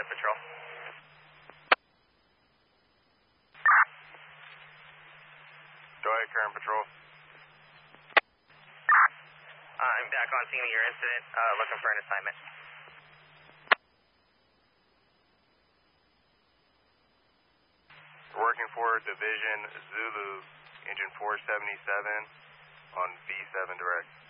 5 Patrol. Go ahead, current patrol. I'm back on scene of your incident, looking for an assignment. Working for Division Zulu, engine 477 on V7 direct.